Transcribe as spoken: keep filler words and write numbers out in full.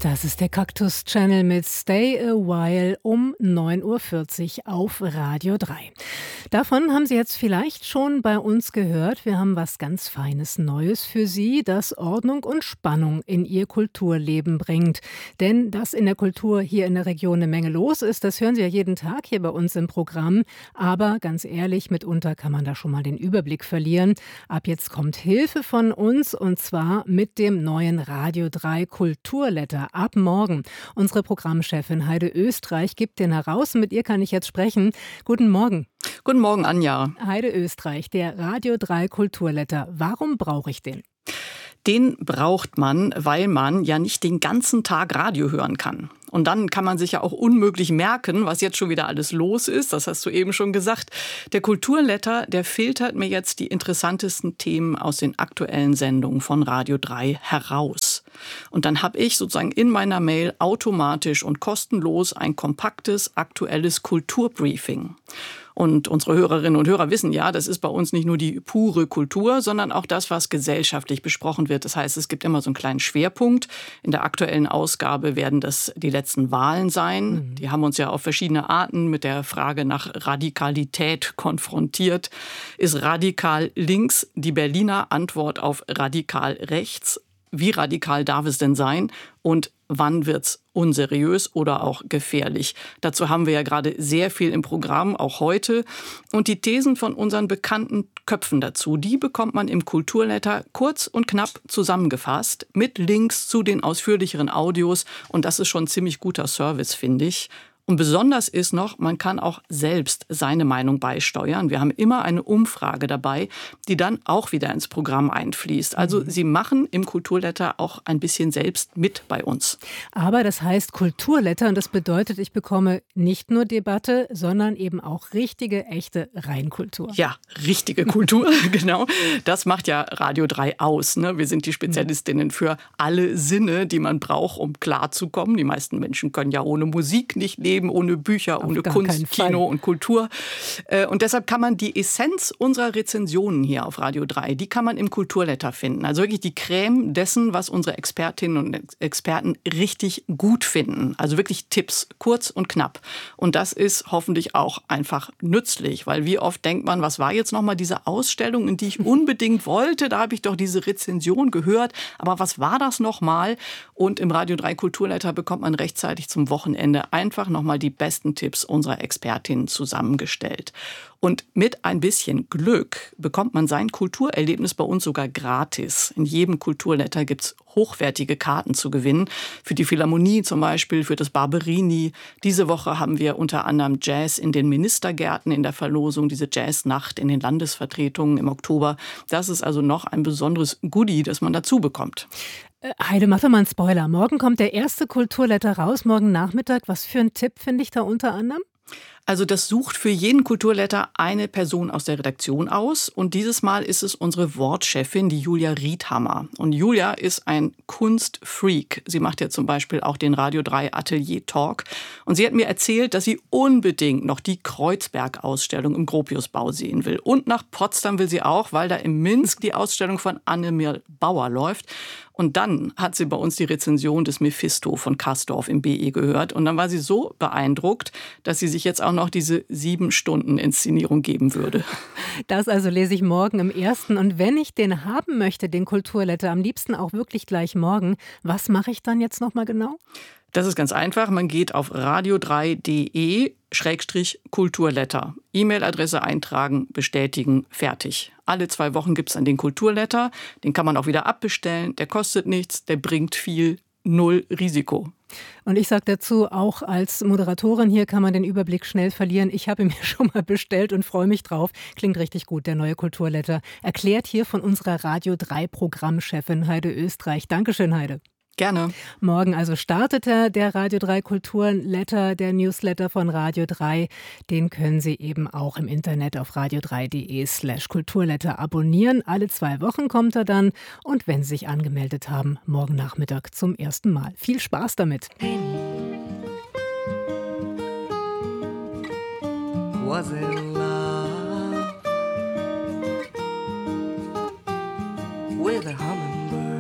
Das ist der Kaktus Channel mit Stay a While um neun Uhr vierzig auf Radio drei. Davon haben Sie jetzt vielleicht schon bei uns gehört. Wir haben was ganz Feines Neues für Sie, das Ordnung und Spannung in Ihr Kulturleben bringt. Denn dass in der Kultur hier in der Region eine Menge los ist, das hören Sie ja jeden Tag hier bei uns im Programm. Aber ganz ehrlich, mitunter kann man da schon mal den Überblick verlieren. Ab jetzt kommt Hilfe von uns und zwar mit dem neuen Radio drei Kulturletter. Ab morgen. Unsere Programmchefin Heide Österreich gibt den heraus. Mit ihr kann ich jetzt sprechen. Guten Morgen. Guten Morgen, Anja. Heide Österreich, der Radio drei Kulturletter. Warum brauche ich den? Den braucht man, weil man ja nicht den ganzen Tag Radio hören kann. Und dann kann man sich ja auch unmöglich merken, was jetzt schon wieder alles los ist. Das hast du eben schon gesagt. Der Kulturletter, der filtert mir jetzt die interessantesten Themen aus den aktuellen Sendungen von Radio drei heraus. Und dann habe ich sozusagen in meiner Mail automatisch und kostenlos ein kompaktes, aktuelles Kulturbriefing. Und unsere Hörerinnen und Hörer wissen ja, das ist bei uns nicht nur die pure Kultur, sondern auch das, was gesellschaftlich besprochen wird. Das heißt, es gibt immer so einen kleinen Schwerpunkt. In der aktuellen Ausgabe werden das die letzten Wahlen sein. Mhm. Die haben uns ja auf verschiedene Arten mit der Frage nach Radikalität konfrontiert. Ist radikal links die Berliner Antwort auf radikal rechts? Wie radikal darf es denn sein? Und wann wird's unseriös oder auch gefährlich? Dazu haben wir ja gerade sehr viel im Programm, auch heute. Und die Thesen von unseren bekannten Köpfen dazu, die bekommt man im Kulturletter kurz und knapp zusammengefasst mit Links zu den ausführlicheren Audios. Und das ist schon ein ziemlich guter Service, finde ich. Und besonders ist noch, man kann auch selbst seine Meinung beisteuern. Wir haben immer eine Umfrage dabei, die dann auch wieder ins Programm einfließt. Also Sie machen im Kulturletter auch ein bisschen selbst mit bei uns. Aber das heißt Kulturletter und das bedeutet, ich bekomme nicht nur Debatte, sondern eben auch richtige, echte Reinkultur. Ja, richtige Kultur, genau. Das macht ja Radio drei aus. Ne? Wir sind die Spezialistinnen für alle Sinne, die man braucht, um klarzukommen. Die meisten Menschen können ja ohne Musik nicht leben. Ohne Bücher, ohne Kunst, Kino und Kultur. Und deshalb kann man die Essenz unserer Rezensionen hier auf Radio drei, die kann man im Kulturletter finden. Also wirklich die Creme dessen, was unsere Expertinnen und Experten richtig gut finden. Also wirklich Tipps, kurz und knapp. Und das ist hoffentlich auch einfach nützlich, weil wie oft denkt man, was war jetzt nochmal diese Ausstellung, in die ich unbedingt wollte? Da habe ich doch diese Rezension gehört. Aber was war das nochmal? Und im Radio drei Kulturletter bekommt man rechtzeitig zum Wochenende einfach noch mal die besten Tipps unserer Expertinnen zusammengestellt. Und mit ein bisschen Glück bekommt man sein Kulturerlebnis bei uns sogar gratis. In jedem Kulturletter gibt es hochwertige Karten zu gewinnen. Für die Philharmonie zum Beispiel, für das Barberini. Diese Woche haben wir unter anderem Jazz in den Ministergärten in der Verlosung, diese Jazznacht in den Landesvertretungen im Oktober. Das ist also noch ein besonderes Goodie, das man dazu bekommt. Heide, mach doch mal einen Spoiler. Morgen kommt der erste Kulturletter raus, morgen Nachmittag. Was für ein Tipp finde ich da unter anderem? Also das sucht für jeden Kulturletter eine Person aus der Redaktion aus. Und dieses Mal ist es unsere Wortchefin, die Julia Riedhammer. Und Julia ist ein Kunstfreak. Sie macht ja zum Beispiel auch den Radio drei Atelier Talk. Und sie hat mir erzählt, dass sie unbedingt noch die Kreuzberg-Ausstellung im Gropiusbau sehen will. Und nach Potsdam will sie auch, weil da in Minsk die Ausstellung von Annemir Bauer läuft. Und dann hat sie bei uns die Rezension des Mephisto von Kastorf im B E gehört. Und dann war sie so beeindruckt, dass sie sich jetzt auch noch diese sieben Stunden Inszenierung geben würde. Das also lese ich morgen im ersten. Und wenn ich den haben möchte, den Kulturletter, am liebsten auch wirklich gleich morgen, was mache ich dann jetzt nochmal genau? Das ist ganz einfach. Man geht auf radio drei punkt de Schrägstrich Kulturletter. E-Mail-Adresse eintragen, bestätigen, fertig. Alle zwei Wochen gibt es dann den Kulturletter. Den kann man auch wieder abbestellen. Der kostet nichts, der bringt viel, null Risiko. Und ich sage dazu, auch als Moderatorin hier kann man den Überblick schnell verlieren. Ich habe ihn mir schon mal bestellt und freue mich drauf. Klingt richtig gut, der neue Kulturletter. Erklärt hier von unserer Radio drei Programmchefin Heide Österreich. Dankeschön, Heide. Gerne. Morgen also startete der Radio drei Kulturletter, der Newsletter von Radio drei. Den können Sie eben auch im Internet auf radio drei punkt de slash Kulturletter abonnieren. Alle zwei Wochen kommt er dann. Und wenn Sie sich angemeldet haben, morgen Nachmittag zum ersten Mal. Viel Spaß damit. Was in love with a